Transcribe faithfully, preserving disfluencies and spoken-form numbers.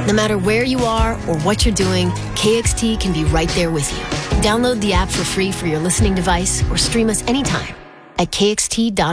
No matter where you are or what you're doing, K X T can be right there with you. Download the app for free for your listening device or stream us anytime at K X T dot